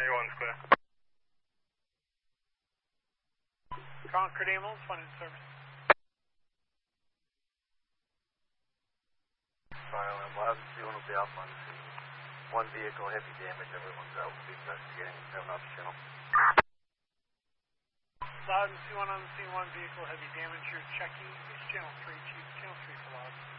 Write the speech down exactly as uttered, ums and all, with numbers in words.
Your one's clear. Concord ambulance, one in service. Fire alarm, eleven C one will be off on scene. One vehicle, heavy damage, everyone's out. We'll be investigating. Seven off the channel. Loud and C one on the scene, one vehicle, heavy damage. You're checking. It's channel three, Chief. Channel three for Loud.